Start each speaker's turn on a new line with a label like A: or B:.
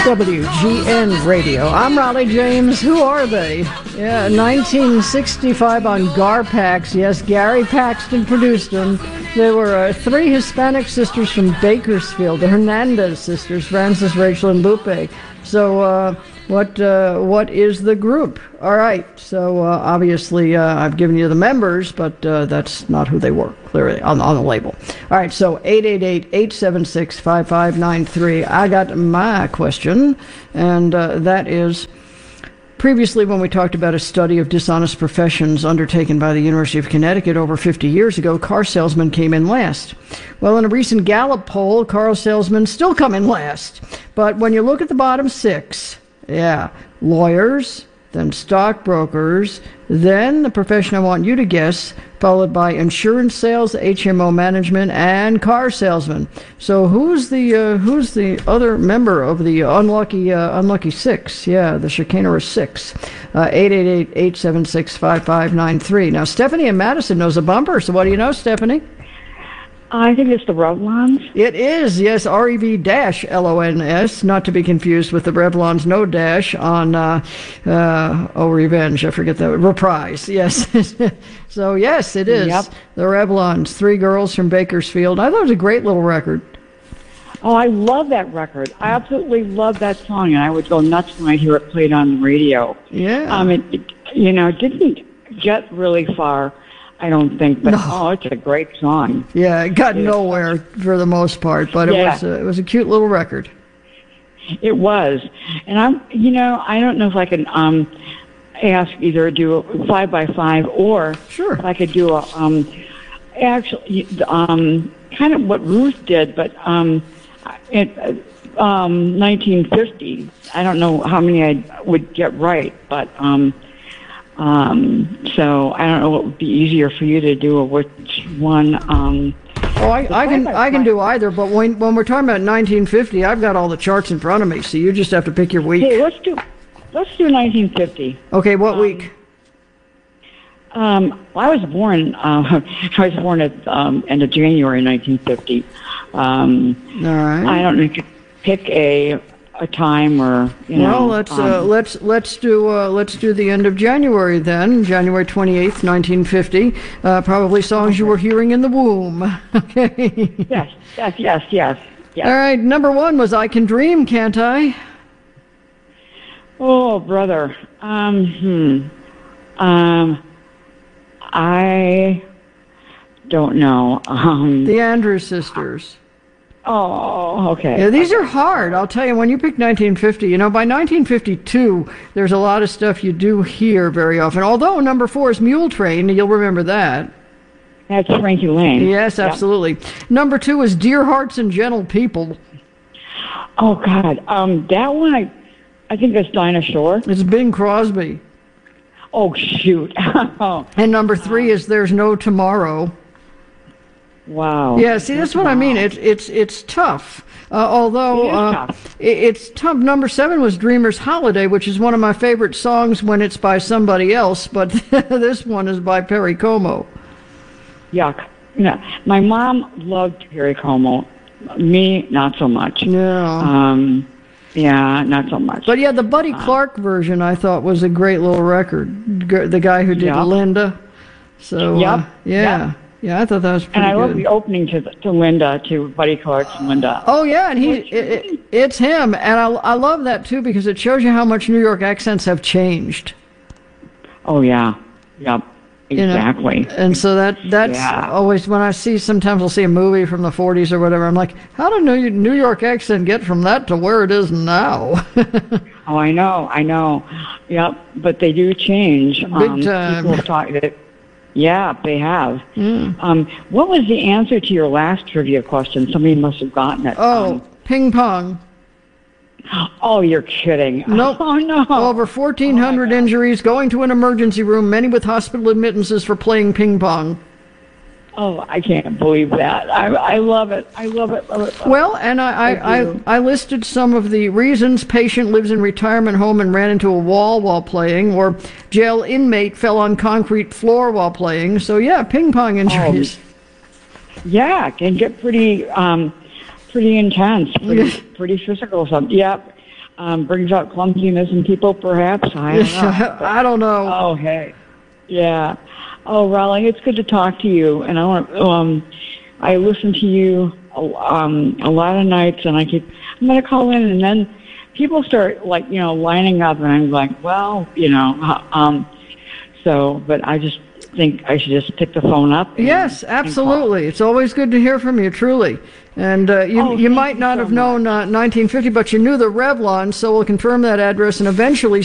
A: WGN Radio. I'm Raleigh James. Who are they? Yeah, 1965 on Garpax. Yes, Gary Paxton produced them. They were three Hispanic sisters from Bakersfield, the Hernandez sisters, Frances, Rachel, and Lupe. So, what is the group? All right. So obviously, I've given you the members, but that's not who they were clearly on the label. All right. So 888-876-5593. I got my question, and that is. Previously, when we talked about a study of dishonest professions undertaken by the University of Connecticut over 50 years ago, car salesmen came in last. Well, in a recent Gallup poll, car salesmen still come in last. But when you look at the bottom six, lawyers, then stockbrokers, then the profession I want you to guess, followed by insurance sales, HMO management, and car salesman. So who's the other member of the unlucky six? Yeah, the chicanerous six. 888-876-5593. Now, Stephanie in Madison knows a bumper. So what do you know, Stephanie?
B: I think it's the Revlons.
A: It is, yes, REV-LONS, not to be confused with the Revlons no dash on, Revenge, I forget that, Reprise, yes. So, yes, it is.
B: Yep.
A: The Revlons, three girls from Bakersfield. I thought it was a great little record.
B: Oh, I love that record. I absolutely love that song, and I would go nuts when I hear it played on the radio.
A: Yeah.
B: It didn't get really far, I don't think, but it's a great song.
A: Yeah, it got nowhere for the most part, but it was a cute little record.
B: It was, and I don't know if I can ask either do a 5x5 or if I could do a kind of what Ruth did, but 1950. I don't know how many I would get right, but. So I don't know what would be easier for you to do or which one.
A: I can do either, but when we're talking about 1950, I've got all the charts in front of me, so you just have to pick your week.
B: Okay, let's do 1950.
A: Okay, what week?
B: I was born. I was born at end of January 1950.
A: All right.
B: I don't know if you could pick a time or
A: Well, let's do the end of January then, January 28th, 1950. Probably songs you were hearing in the womb. Okay.
B: Yes.
A: All right, number one was "I Can Dream, Can't I?"
B: Oh, brother. I don't know.
A: The Andrews Sisters.
B: Oh, okay.
A: Yeah, these are hard. I'll tell you, when you pick 1950, by 1952, there's a lot of stuff you do hear very often. Although number 4 is Mule Train, you'll remember that.
B: That's Frankie Lane.
A: Yes, absolutely. Yep. Number 2 is Dear Hearts and Gentle People.
B: Oh, God. That one, I think that's Dinah Shore.
A: It's Bing Crosby.
B: Oh, shoot.
A: And number 3 is There's No Tomorrow.
B: Wow.
A: Yeah, see, that's what I mean. It's tough. Although it's tough. Number 7 was Dreamer's Holiday, which is one of my favorite songs when it's by somebody else, but this one is by Perry Como.
B: Yuck. Yeah. My mom loved Perry Como. Me, not so much.
A: No.
B: Yeah, not so much.
A: But yeah, the Buddy Clark version I thought was a great little record. The guy who did Linda. So, yeah, I thought that was pretty good.
B: And I love the opening to Linda, to Buddy Clark's Linda.
A: Oh, yeah, and it's him. And I love that, too, because it shows you how much New York accents have changed.
B: Oh, yeah. Yep. Exactly.
A: And so that's always, when sometimes I'll see a movie from the 40s or whatever, I'm like, how did New York accent get from that to where it is now?
B: Oh, I know. Yep. But they do change.
A: Big time.
B: People talk that. Yeah, they have. What was the answer to your last trivia question? Somebody must have gotten it.
A: Oh, ping pong.
B: Oh, you're kidding.
A: Nope.
B: Oh, no.
A: Over 1,400 injuries, going to an emergency room, many with hospital admittances for playing ping pong.
B: Oh, I can't believe that. I love it. I love it.
A: Well, and I listed some of the reasons: patient lives in retirement home and ran into a wall while playing, or jail inmate fell on concrete floor while playing. So yeah, ping pong injuries.
B: Yeah, it can get pretty intense, pretty physical. Yep. brings out clumsiness in people, perhaps. I don't know.
A: I don't know.
B: Oh, hey. Yeah. Oh, Raleigh, it's good to talk to you. And I listen to you a lot of nights, and I'm going to call in, and then people start, lining up, and I'm like, well, but I just think I should just pick the phone up.
A: Yes, absolutely. It's always good to hear from you, truly. And you might not have known 1950, but you knew the Revlon, so we'll confirm that address and eventually